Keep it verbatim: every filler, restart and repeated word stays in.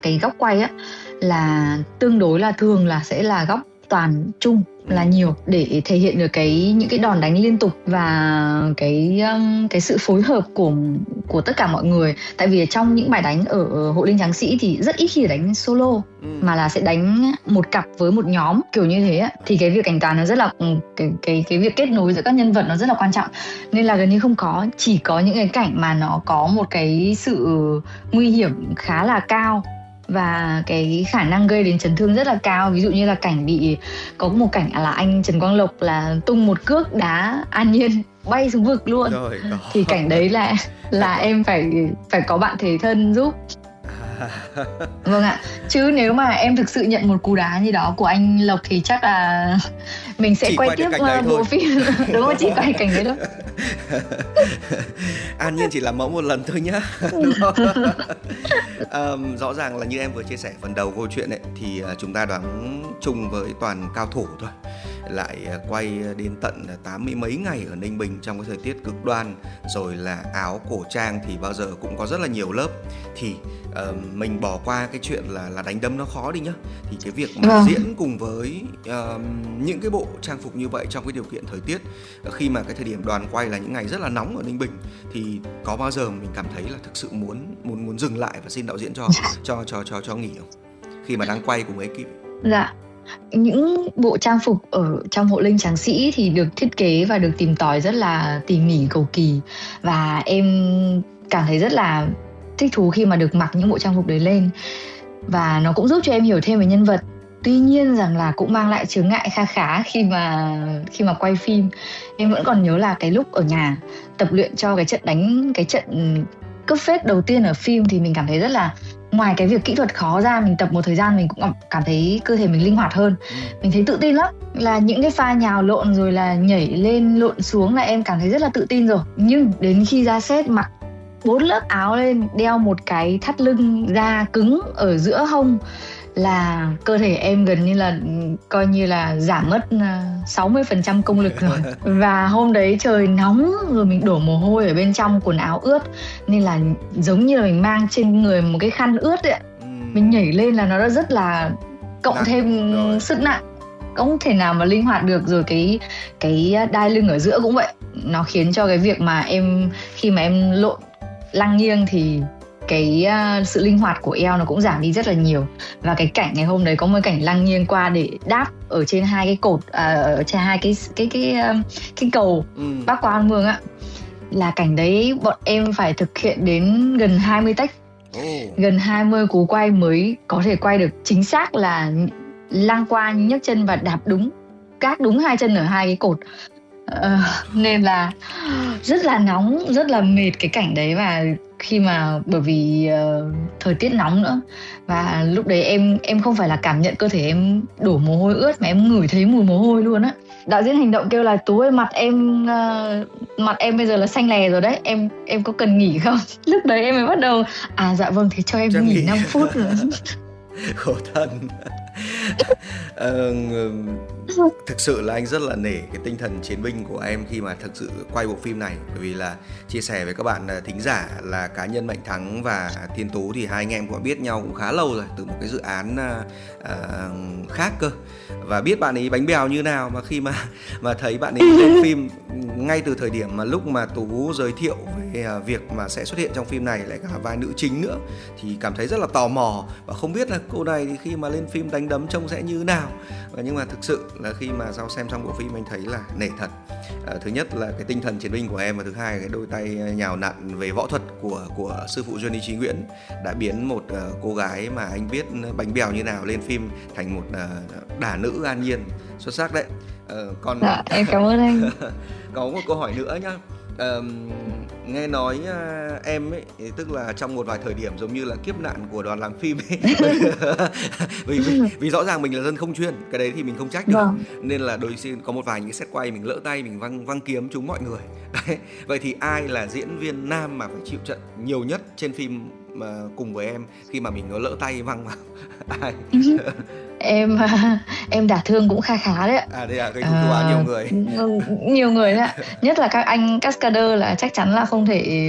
cái góc quay á là tương đối là thường là sẽ là góc toàn trung là nhiều, để thể hiện được cái những cái đòn đánh liên tục và cái um, cái sự phối hợp của của tất cả mọi người. Tại vì trong những bài đánh ở Hộ Linh Tráng Sĩ thì rất ít khi đánh solo, ừ. mà là sẽ đánh một cặp với một nhóm kiểu như thế á. Thì cái việc cảnh toàn nó rất là cái cái cái việc kết nối giữa các nhân vật nó rất là quan trọng, nên là gần như không có, chỉ có những cái cảnh mà nó có một cái sự nguy hiểm khá là cao và cái khả năng gây đến chấn thương rất là cao. Ví dụ như là cảnh bị có một cảnh là anh Trần Quang Lộc là tung một cước đá An Nhiên bay xuống vực luôn. Rồi, thì cảnh đấy là là em phải phải có bạn thể thân giúp. Vâng ạ. Chứ nếu mà em thực sự nhận một cú đá như đó của anh Lộc thì chắc là mình sẽ chỉ quay, quay tiếp bộ thôi. Phim. Đúng không? Chỉ quay cảnh đấy thôi. An Nhiên chỉ làm mẫu một lần thôi nhá. Đúng không? um, rõ ràng là như em vừa chia sẻ phần đầu câu chuyện ấy, thì chúng ta đoán chung với toàn cao thủ thôi, lại quay đến tận tám mươi mấy ngày ở Ninh Bình trong cái thời tiết cực đoan, rồi là áo cổ trang thì bao giờ cũng có rất là nhiều lớp, thì uh, mình bỏ qua cái chuyện là là đánh đấm nó khó đi nhá, thì cái việc mà ừ. diễn cùng với uh, những cái bộ trang phục như vậy trong cái điều kiện thời tiết, khi mà cái thời điểm đoàn quay là những ngày rất là nóng ở Ninh Bình, thì có bao giờ mình cảm thấy là thực sự muốn muốn muốn dừng lại và xin đạo diễn cho cho cho cho cho nghỉ không, khi mà đang quay cùng ekip? Dạ. Những bộ trang phục ở trong Hộ Linh Tráng Sĩ thì được thiết kế và được tìm tòi rất là tỉ mỉ, cầu kỳ, và em cảm thấy rất là thích thú khi mà được mặc những bộ trang phục đấy lên, và nó cũng giúp cho em hiểu thêm về nhân vật. Tuy nhiên rằng là cũng mang lại chướng ngại kha khá khi mà khi mà quay phim. Em vẫn còn nhớ là cái lúc ở nhà tập luyện cho cái trận đánh cái trận cướp phết đầu tiên ở phim thì mình cảm thấy rất là, ngoài cái việc kỹ thuật khó ra, mình tập một thời gian mình cũng cảm thấy cơ thể mình linh hoạt hơn. ừ. Mình thấy tự tin lắm, là những cái pha nhào lộn rồi là nhảy lên lộn xuống là em cảm thấy rất là tự tin rồi. Nhưng đến khi ra set mặc bốn lớp áo lên, đeo một cái thắt lưng da cứng ở giữa hông, là cơ thể em gần như là coi như là giảm mất sáu mươi phần trăm công lực rồi. Và hôm đấy trời nóng rồi, mình đổ mồ hôi ở bên trong, quần áo ướt, nên là giống như là mình mang trên người một cái khăn ướt ấy. ừ. Mình nhảy lên là nó đã rất là cộng nặng thêm rồi. Sức nặng, không thể nào mà linh hoạt được. Rồi cái cái đai lưng ở giữa cũng vậy, nó khiến cho cái việc mà em khi mà em lộn lăng nghiêng thì cái uh, sự linh hoạt của eo nó cũng giảm đi rất là nhiều. Và cái cảnh ngày hôm đấy có một cảnh lăng nghiêng qua để đáp ở trên hai cái cột, uh, ở trên hai cái cái cái cái, uh, cái cầu ừ. Bắc qua An Mương á, là cảnh đấy bọn em phải thực hiện đến gần hai mươi take, oh. gần hai mươi cú quay mới có thể quay được chính xác là lăng qua nhấc chân và đạp đúng, cát đúng hai chân ở hai cái cột. Uh, nên là rất là nóng, rất là mệt cái cảnh đấy. Và khi mà bởi vì uh, thời tiết nóng nữa, và lúc đấy em em không phải là cảm nhận cơ thể em đổ mồ hôi ướt, mà em ngửi thấy mùi mồ hôi luôn á. Đạo diễn hành động kêu là Tú ơi, mặt em uh, mặt em bây giờ là xanh lè rồi đấy, em em có cần nghỉ không? Lúc đấy em mới bắt đầu à dạ vâng, thế cho em Chắc nghỉ, nghỉ năm phút rồi. Khổ thân. ờ, thực sự là anh rất là nể cái tinh thần chiến binh của em khi mà thực sự quay bộ phim này, bởi vì là chia sẻ với các bạn thính giả là cá nhân Mạnh Thắng và Thiên Tú thì hai anh em cũng biết nhau cũng khá lâu rồi, từ một cái dự án uh, khác cơ, và biết bạn ấy bánh bèo như nào, mà khi mà mà thấy bạn ấy lên phim ngay từ thời điểm mà lúc mà Tú giới thiệu về uh, việc mà sẽ xuất hiện trong phim này lại cả vai nữ chính nữa, thì cảm thấy rất là tò mò và không biết là cô này thì khi mà lên phim đánh đấm trông sẽ như thế nào. Và nhưng mà thực sự là khi mà sau xem xong bộ phim anh thấy là nể thật. À, thứ nhất là cái tinh thần chiến binh của em, và thứ hai là cái đôi tay nhào nặn về võ thuật của của sư phụ Johnny Chí Nguyễn đã biến một uh, cô gái mà anh biết bánh bèo như nào lên phim thành một uh, đả nữ An Nhiên xuất sắc đấy. Uh, còn dạ, em cảm ơn anh. Có một câu hỏi nữa nhá. Uh, nghe nói uh, em ấy, tức là trong một vài thời điểm giống như là kiếp nạn của đoàn làm phim ấy. vì, vì, vì rõ ràng mình là dân không chuyên, cái đấy thì mình không trách được. Vâng. Nên là đôi khi có một vài những cái set quay mình lỡ tay, mình văng, văng kiếm trúng mọi người. Đấy. Vậy thì ai là diễn viên nam mà phải chịu trận nhiều nhất trên phim mà cùng với em khi mà mình có lỡ tay văng vào? Ai? Em em đả thương cũng kha khá đấy ạ. À đây là gây thú à, nhiều người. Nhiều người đấy ạ. Nhất là các anh cascader là chắc chắn là không thể